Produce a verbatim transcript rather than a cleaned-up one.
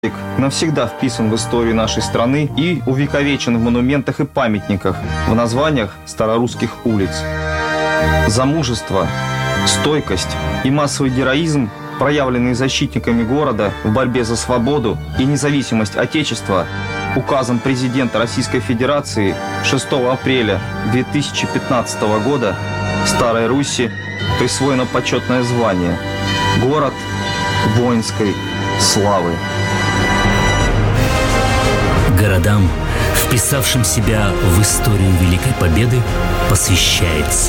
навсегда вписан в историю нашей страны и увековечен в монументах и памятниках в названиях старорусских улиц. За мужество, стойкость и массовый героизм, проявленные защитниками города в борьбе за свободу и независимость Отечества, указом президента Российской Федерации шестого апреля две тысячи пятнадцатого года Старой Руси присвоено почетное звание «Город воинской славы». Городам, вписавшим себя в историю Великой Победы, посвящается.